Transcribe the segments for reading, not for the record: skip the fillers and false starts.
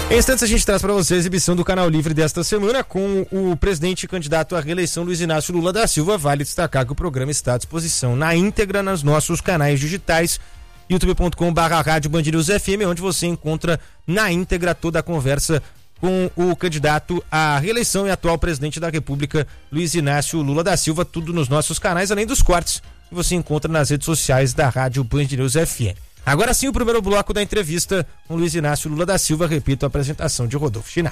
Em instantes a gente traz para você a exibição do Canal Livre desta semana com o presidente e candidato à reeleição Luiz Inácio Lula da Silva. Vale destacar que o programa está à disposição na íntegra nos nossos canais digitais, youtube.com/rádio Band News FM, onde você encontra na íntegra toda a conversa com o candidato à reeleição e atual presidente da República, Luiz Inácio Lula da Silva, tudo nos nossos canais, além dos cortes que você encontra nas redes sociais da Rádio Band News FM. Agora sim, o primeiro bloco da entrevista com Luiz Inácio Lula da Silva, repito, a apresentação de Rodolfo Chinay.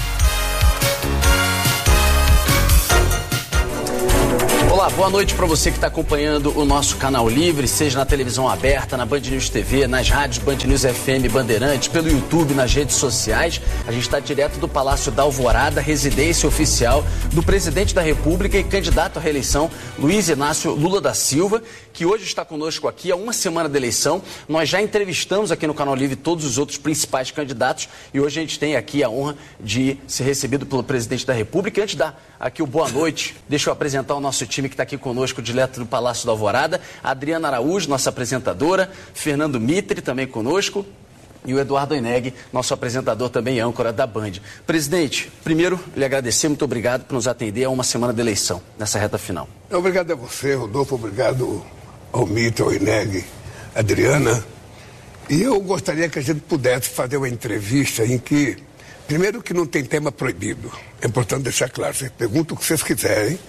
Olá, boa noite para você que está acompanhando o nosso Canal Livre, seja na televisão aberta, na Band News TV, nas rádios Band News FM, Bandeirantes, pelo YouTube, nas redes sociais. A gente está direto do Palácio da Alvorada, residência oficial do presidente da República e candidato à reeleição, Luiz Inácio Lula da Silva, que hoje está conosco aqui há uma semana da eleição. Nós já entrevistamos aqui no Canal Livre todos os outros principais candidatos e hoje a gente tem aqui a honra de ser recebido pelo presidente da República. E antes de dar aqui o boa noite, deixa eu apresentar o nosso time que está aqui conosco, direto do Palácio da Alvorada. Adriana Araújo, nossa apresentadora, Fernando Mitre, também conosco, e o Eduardo Eneg, nosso apresentador também, âncora da Band. Presidente, primeiro, lhe agradecer, muito obrigado por nos atender a uma semana de eleição, nessa reta final. Obrigado a você, Rodolfo, obrigado ao Mitre, ao Eneg, Adriana. E eu gostaria que a gente pudesse fazer uma entrevista em que, primeiro que não tem tema proibido, é importante deixar claro, vocês perguntam o que vocês quiserem.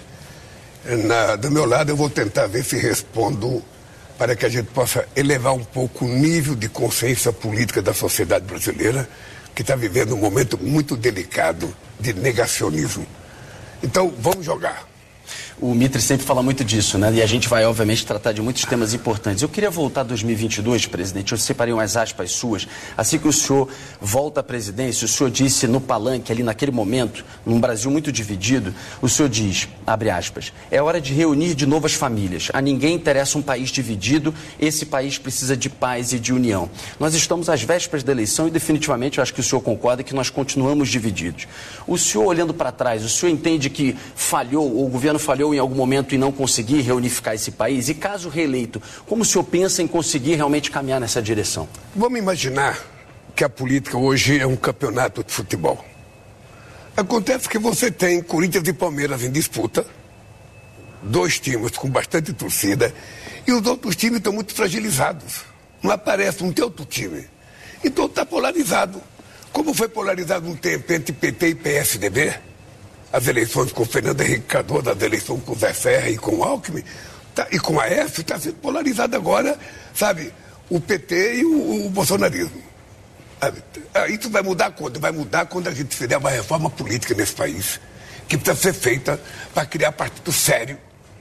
Do meu lado eu vou tentar ver se respondo para que a gente possa elevar um pouco o nível de consciência política da sociedade brasileira, que está vivendo um momento muito delicado de negacionismo. Então, vamos jogar. O Mitre sempre fala muito disso, né? E a gente vai, obviamente, tratar de muitos temas importantes. Eu queria voltar a 2022, presidente. Eu separei umas aspas suas. Assim que o senhor volta à presidência, o senhor disse no palanque, ali naquele momento, num Brasil muito dividido, o senhor diz, abre aspas, é hora de reunir de novo as famílias. A ninguém interessa um país dividido. Esse país precisa de paz e de união. Nós estamos às vésperas da eleição e, definitivamente, eu acho que o senhor concorda que nós continuamos divididos. O senhor, olhando para trás, o senhor entende que falhou, ou o governo falhou em algum momento em não conseguir reunificar esse país? E caso reeleito, como o senhor pensa em conseguir realmente caminhar nessa direção? Vamos imaginar que a política hoje é um campeonato de futebol. Acontece que você tem Corinthians e Palmeiras em disputa, dois times com bastante torcida, e os outros times estão muito fragilizados. Não aparece, não tem outro time. Então está polarizado. Como foi polarizado um tempo entre PT e PSDB, as eleições com o Fernando Henrique Cardoso, as eleições com o Zé Serra e com o Alckmin, e com a Aécio, está sendo polarizado agora, sabe, o PT e o bolsonarismo. Isso vai mudar quando? Vai mudar quando a gente fizer uma reforma política nesse país, que precisa ser feita para criar partido sério,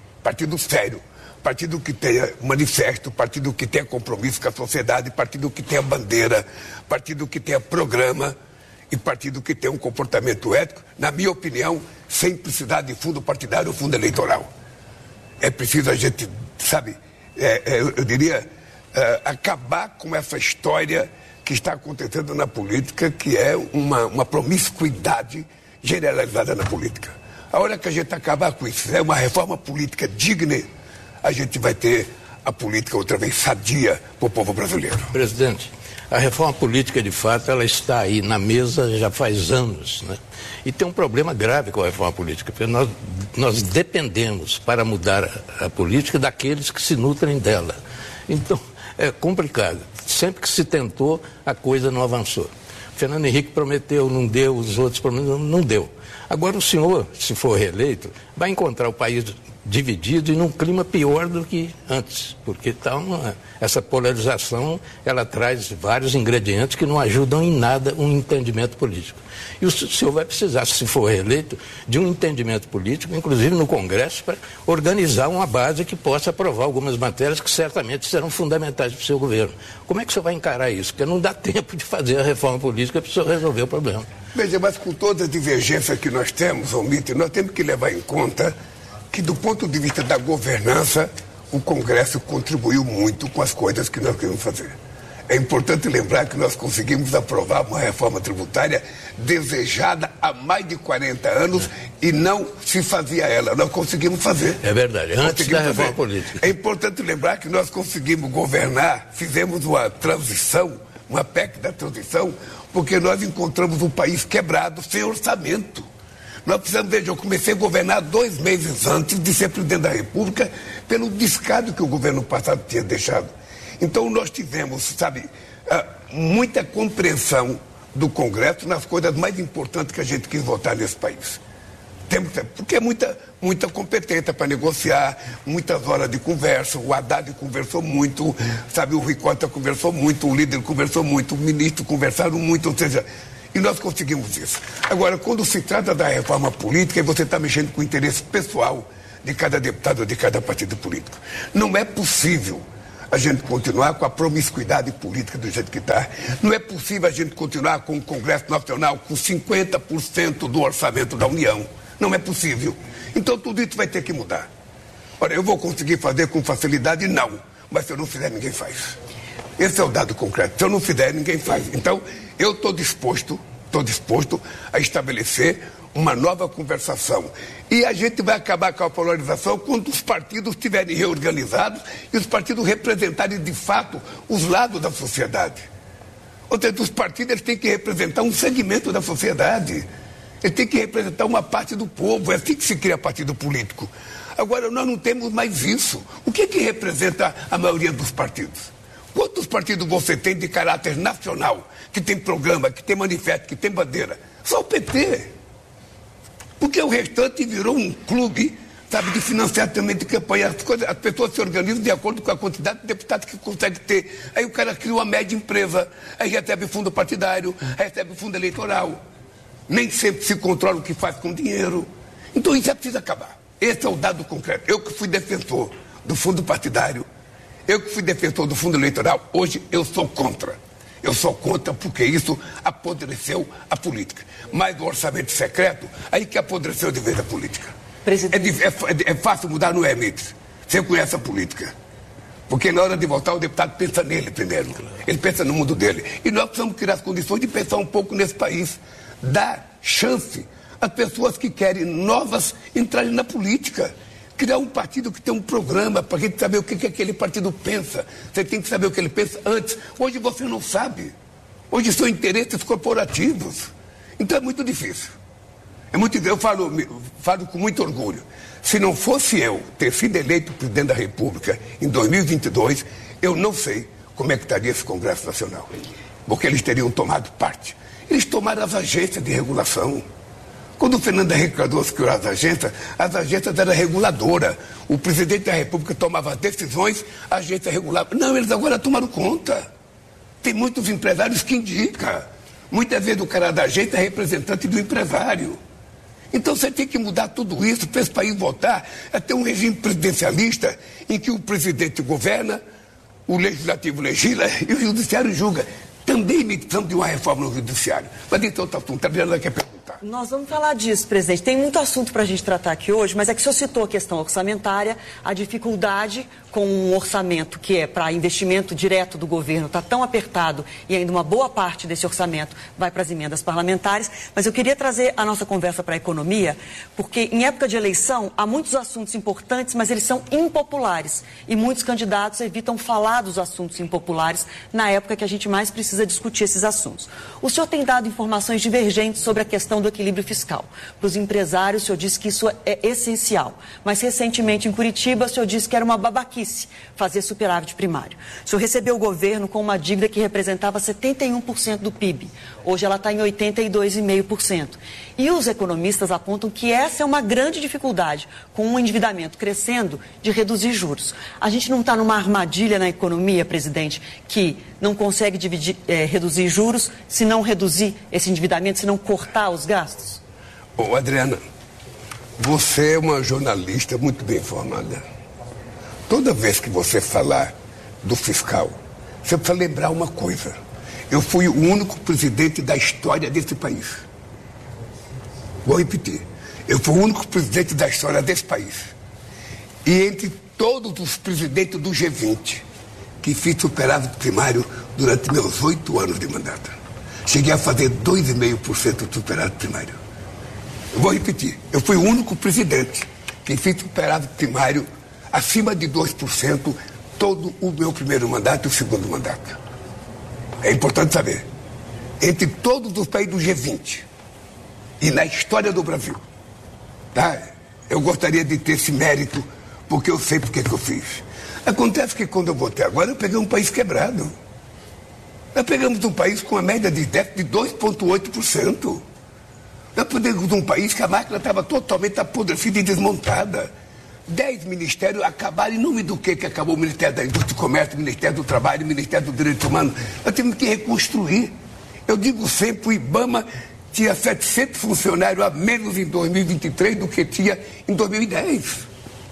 partido que tenha manifesto, partido que tenha compromisso com a sociedade, partido que tenha bandeira, partido que tenha programa, e partido que tem um comportamento ético, na minha opinião, sem precisar de fundo partidário ou fundo eleitoral. É preciso a gente, sabe, eu diria, acabar com essa história que está acontecendo na política, que é uma promiscuidade generalizada na política. A hora que a gente acabar com isso, é uma reforma política digna, a gente vai ter a política outra vez sadia para o povo brasileiro. Presidente, a reforma política, de fato, ela está aí na mesa já faz anos, né? E tem um problema grave com a reforma política, porque nós dependemos, para mudar a política, daqueles que se nutrem dela. Então, é complicado. Sempre que se tentou, a coisa não avançou. Fernando Henrique prometeu, não deu, os outros prometeram, não deu. Agora o senhor, se for reeleito, vai encontrar o país dividido e num clima pior do que antes, porque essa polarização, ela traz vários ingredientes que não ajudam em nada um entendimento político. E o senhor vai precisar, se for reeleito, de um entendimento político, inclusive no Congresso, para organizar uma base que possa aprovar algumas matérias que certamente serão fundamentais para o seu governo. Como é que o senhor vai encarar isso? Porque não dá tempo de fazer a reforma política para o senhor resolver o problema. Veja, mas com toda a divergência que nós temos, Mitre, nós temos que levar em conta que, do ponto de vista da governança, o Congresso contribuiu muito com as coisas que nós queremos fazer. É importante lembrar que nós conseguimos aprovar uma reforma tributária desejada há mais de 40 anos e não se fazia ela. Nós conseguimos fazer. É verdade, antes da reforma política. É importante lembrar que nós conseguimos governar, fizemos uma transição uma PEC da transição, porque nós encontramos um país quebrado, sem orçamento. Nós precisamos, veja, eu comecei a governar 2 meses antes de ser presidente da República, pelo descaso que o governo passado tinha deixado. Então nós tivemos, sabe, muita compreensão do Congresso nas coisas mais importantes que a gente quis votar nesse país. Porque é muita competência para negociar, muitas horas de conversa, o Haddad conversou muito, sabe, o Rui Costa conversou muito, o líder conversou muito, o ministro conversaram muito, ou seja, e nós conseguimos isso. Agora, quando se trata da reforma política, você está mexendo com o interesse pessoal de cada deputado ou de cada partido político. Não é possível a gente continuar com a promiscuidade política do jeito que está. Não é possível a gente continuar com o Congresso Nacional com 50% do orçamento da União. Não é possível. Então tudo isso vai ter que mudar. Olha, eu vou conseguir fazer com facilidade? Não. Mas se eu não fizer, ninguém faz. Esse é o dado concreto. Se eu não fizer, ninguém faz. Então, eu estou disposto a estabelecer uma nova conversação. E a gente vai acabar com a polarização quando os partidos estiverem reorganizados e os partidos representarem de fato os lados da sociedade. Ou seja, os partidos eles têm que representar um segmento da sociedade. Ele tem que representar uma parte do povo. É assim que se cria partido político. Agora, nós não temos mais isso. O que representa a maioria dos partidos? Quantos partidos você tem de caráter nacional, que tem programa, que tem manifesto, que tem bandeira? Só o PT. Porque o restante virou um clube, sabe, de financiamento de campanha. As pessoas se organizam de acordo com a quantidade de deputados que consegue ter. Aí o cara cria uma média empresa, aí recebe fundo partidário, recebe fundo eleitoral. Nem sempre se controla o que faz com dinheiro. Então isso precisa acabar. Esse é o dado concreto. Eu que fui defensor do fundo partidário, eu que fui defensor do fundo eleitoral, hoje eu sou contra. Eu sou contra porque isso apodreceu a política. Mas o orçamento secreto, aí que apodreceu de vez a política. É fácil mudar, não é, Mites? Você conhece a política. Porque na hora de votar, o deputado pensa nele primeiro. Ele pensa no mundo dele. E nós precisamos criar as condições de pensar um pouco nesse país. Dar chance às pessoas que querem novas entrarem na política. Criar um partido que tem um programa para a gente saber o que aquele partido pensa. Você tem que saber o que ele pensa antes. Hoje você não sabe. Hoje são interesses corporativos. Então é muito difícil. Eu falo com muito orgulho. Se não fosse eu ter sido eleito presidente da República em 2022, eu não sei como é que estaria esse Congresso Nacional. Porque eles teriam tomado parte. Eles tomaram as agências de regulação. Quando o Fernando Henrique Cardoso criou as agências eram reguladoras. O presidente da República tomava decisões, a agência regulava. Não, eles agora tomaram conta. Tem muitos empresários que indicam. Muitas vezes o cara da agência é representante do empresário. Então você tem que mudar tudo isso para esse país voltar a ter um regime presidencialista em que o presidente governa, o legislativo legisla e o judiciário julga. Também precisamos de uma reforma no judiciário. Mas então tá tudo. A Adriana quer perguntar. Nós vamos falar disso, presidente. Tem muito assunto para a gente tratar aqui hoje, mas é que o senhor citou a questão orçamentária, a dificuldade com um orçamento que é para investimento direto do governo está tão apertado e ainda uma boa parte desse orçamento vai para as emendas parlamentares. Mas eu queria trazer a nossa conversa para a economia, porque em época de eleição há muitos assuntos importantes, mas eles são impopulares e muitos candidatos evitam falar dos assuntos impopulares na época que a gente mais precisa discutir esses assuntos. O senhor tem dado informações divergentes sobre a questão do equilíbrio fiscal. Para os empresários, o senhor disse que isso é essencial. Mas recentemente em Curitiba, o senhor disse que era uma babaquice fazer superávit primário. O senhor recebeu o governo com uma dívida que representava 71% do PIB. Hoje ela está em 82,5%. E os economistas apontam que essa é uma grande dificuldade, com um endividamento crescendo, de reduzir juros. A gente não está numa armadilha na economia, presidente, que não consegue reduzir juros se não reduzir esse endividamento, se não cortar os gastos? Ô, Adriana, você é uma jornalista muito bem informada. Toda vez que você falar do fiscal, você precisa lembrar uma coisa. Eu fui o único presidente da história desse país. Vou repetir. Eu fui o único presidente da história desse país. E entre todos os presidentes do G20, que fiz superávit primário durante meus 8 anos de mandato. Cheguei a fazer 2,5% de superávit primário. Eu vou repetir. Eu fui o único presidente que fiz superávit primário acima de 2% todo o meu primeiro mandato e o segundo mandato. é importante saber, entre todos os países do G20 e na história do Brasil, tá? Eu gostaria de ter esse mérito, porque eu sei porque que eu fiz. Acontece que quando eu votei agora, eu peguei um país quebrado. Nós pegamos um país com uma média de déficit de 2,8%. Nós pegamos um país que a máquina estava totalmente apodrecida e desmontada. 10 ministérios acabaram, em nome do que acabou? O Ministério da Indústria e Comércio, o Ministério do Trabalho, o Ministério do Direito Humano. Nós temos que reconstruir. Eu digo sempre, o IBAMA tinha 700 funcionários a menos em 2023 do que tinha em 2010.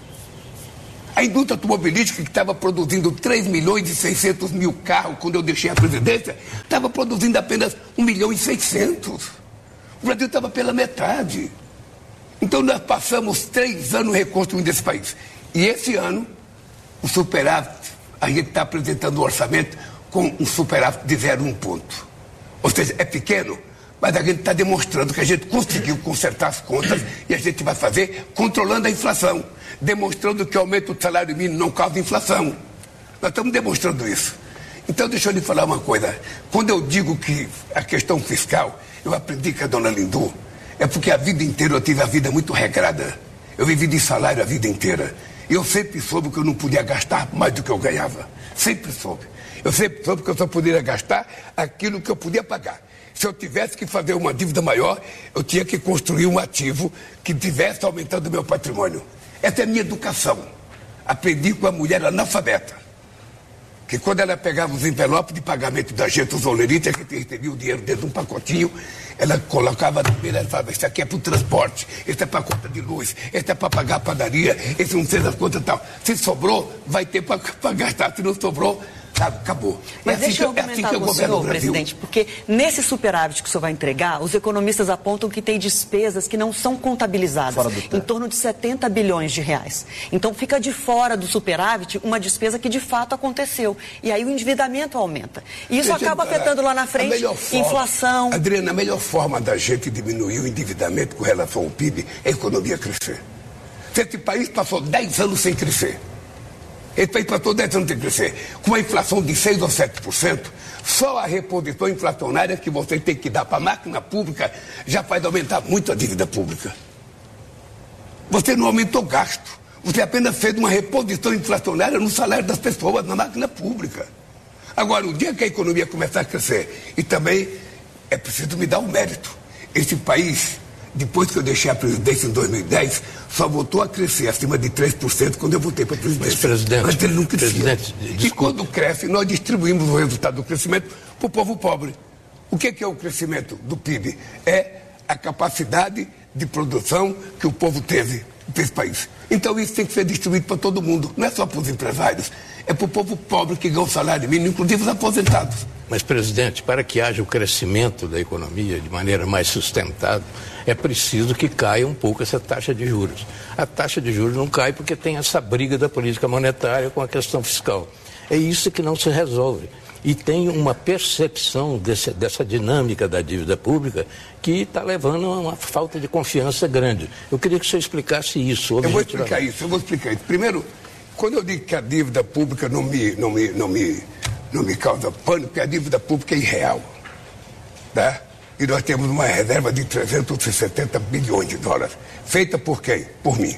A indústria automobilística, que estava produzindo 3.600.000 carros quando eu deixei a presidência, estava produzindo apenas 1.600.000. O Brasil estava pela metade. Então nós passamos 3 anos reconstruindo esse país. E esse ano, o superávit, a gente está apresentando um orçamento com um superávit de 0,1 ponto. Ou seja, é pequeno, mas a gente está demonstrando que a gente conseguiu consertar as contas e a gente vai fazer controlando a inflação, demonstrando que o aumento do salário mínimo não causa inflação. Nós estamos demonstrando isso. Então, deixa eu lhe falar uma coisa. Quando eu digo que a questão fiscal, eu aprendi com a dona Lindu, é porque a vida inteira eu tive a vida muito regrada. Eu vivi de salário a vida inteira. E eu sempre soube que eu não podia gastar mais do que eu ganhava. Sempre soube. Eu sempre soube que eu só poderia gastar aquilo que eu podia pagar. Se eu tivesse que fazer uma dívida maior, eu tinha que construir um ativo que tivesse aumentando o meu patrimônio. Essa é a minha educação. Aprendi com a mulher analfabeta, que quando ela pegava os envelopes de pagamento da gente, os olerites, que recebia o dinheiro dentro de um pacotinho, ela colocava no meio, ela falava, isso aqui é para o transporte, esse é para a conta de luz, esse é para pagar a padaria, esse não sei das contas e tal. Se sobrou, vai ter para gastar. Se não sobrou, acabou. Mas deixa eu argumentar com o senhor, presidente, porque nesse superávit que o senhor vai entregar, os economistas apontam que tem despesas que não são contabilizadas, em torno de 70 bilhões de reais. Então fica de fora do superávit uma despesa que de fato aconteceu. E aí o endividamento aumenta. E isso acaba afetando lá na frente inflação. Adriana, a melhor forma da gente diminuir o endividamento com relação ao PIB é a economia crescer. Esse país passou 10 anos sem crescer. Esse país passou 10 anos sem crescer. Com uma inflação de 6% ou 7%, só a reposição inflacionária que você tem que dar para a máquina pública já faz aumentar muito a dívida pública. Você não aumentou gasto. Você apenas fez uma reposição inflacionária no salário das pessoas, na máquina pública. Agora, o dia que a economia começar a crescer, e também é preciso me dar um mérito. Esse país, depois que eu deixei a presidência em 2010, só voltou a crescer acima de 3% quando eu voltei para a presidência. Mas, presidente, antes ele não crescia. E quando cresce, nós distribuímos o resultado do crescimento para o povo pobre. O que é o crescimento do PIB? É a capacidade de produção que o povo teve nesse país. Então isso tem que ser distribuído para todo mundo, não é só para os empresários, é para o povo pobre que ganha o salário mínimo, inclusive os aposentados. Mas, presidente, para que haja o crescimento da economia de maneira mais sustentável, é preciso que caia um pouco essa taxa de juros. A taxa de juros não cai porque tem essa briga da política monetária com a questão fiscal. É isso que não se resolve. E tem uma percepção dessa dinâmica da dívida pública que está levando a uma falta de confiança grande. Eu queria que você explicasse isso. Eu vou explicar isso. Primeiro, quando eu digo que a dívida pública não me causa pânico, porque a dívida pública é irreal. Tá? E nós temos uma reserva de 370 bilhões de dólares. Feita por quem? Por mim.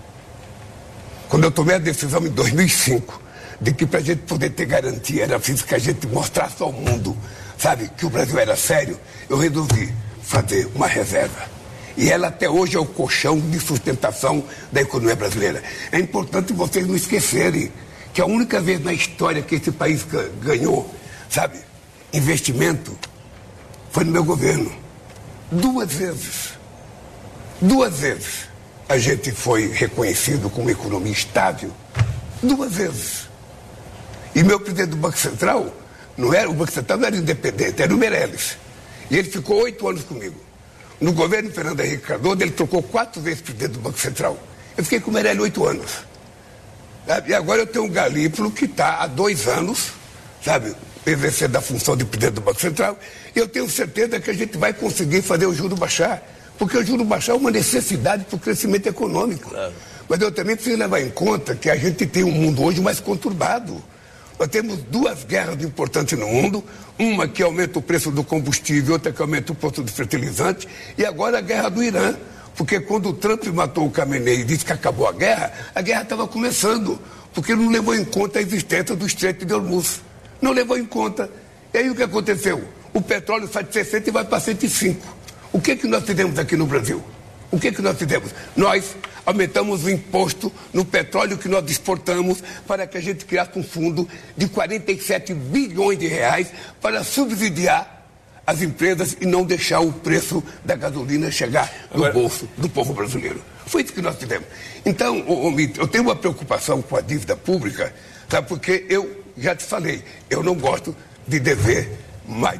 Quando eu tomei a decisão em 2005, de que para a gente poder ter garantia era preciso que a gente mostrasse ao mundo, sabe, que o Brasil era sério, eu resolvi fazer uma reserva. E ela até hoje é o colchão de sustentação da economia brasileira. É importante vocês não esquecerem que a única vez na história que esse país ganhou, sabe, investimento, foi no meu governo. 2 vezes. 2 vezes a gente foi reconhecido como economia estável. 2 vezes. E meu presidente do Banco Central, o Banco Central não era independente, era o Meirelles. E ele ficou 8 anos comigo. No governo Fernando Henrique Cardoso, ele trocou 4 vezes presidente do Banco Central. Eu fiquei com o Meirelles 8 anos. Sabe? E agora eu tenho um Galípolo que está há 2 anos, sabe, exercendo a função de presidente do Banco Central. E eu tenho certeza que a gente vai conseguir fazer o juro baixar. Porque o juro baixar é uma necessidade para o crescimento econômico. Claro. Mas eu também preciso levar em conta que a gente tem um mundo hoje mais conturbado. Nós temos duas guerras importantes no mundo, uma que aumenta o preço do combustível, outra que aumenta o preço do fertilizante, e agora a guerra do Irã. Porque quando o Trump matou o Khamenei e disse que acabou a guerra estava começando, porque não levou em conta a existência do Estreito de Hormuz. Não levou em conta. E aí o que aconteceu? O petróleo sai de 60 e vai para 105. O que nós fizemos aqui no Brasil? O que nós fizemos? Nós aumentamos o imposto no petróleo que nós exportamos para que a gente criasse um fundo de 47 bilhões de reais para subsidiar as empresas e não deixar o preço da gasolina chegar no bolso do povo brasileiro. Foi isso que nós fizemos. Então, eu tenho uma preocupação com a dívida pública, sabe? Porque eu já te falei, eu não gosto de dever mais